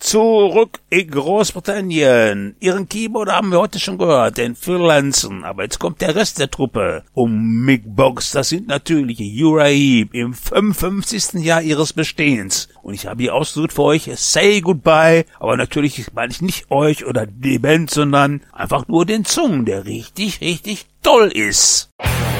Zurück in Großbritannien. Ihren Keyboarder haben wir heute schon gehört, den Phil Lanson. Aber jetzt kommt der Rest der Truppe. Mick Box, das sind natürlich Uriah Heep im 55. Jahr ihres Bestehens. Und ich habe hier ausgesucht für euch Say Goodbye. Aber natürlich meine ich nicht euch oder die Band, sondern einfach nur den Song, der richtig, richtig toll ist.